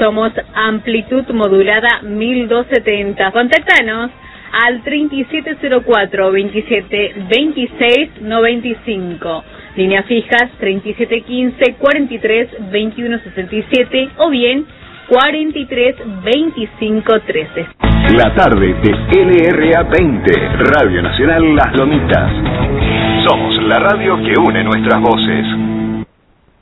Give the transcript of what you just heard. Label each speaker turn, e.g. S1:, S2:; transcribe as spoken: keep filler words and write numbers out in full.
S1: Somos Amplitud Modulada mil doscientos setenta. Contáctanos al treinta y siete cero cuatro, veintisiete veintiséis noventa y cinco. Líneas fijas treinta y siete quince, cuarenta y tres veintiuno sesenta y siete o bien cuarenta y tres veinticinco trece.
S2: La tarde de L R A veinte, Radio Nacional Las Lomitas. Somos la radio que une nuestras voces.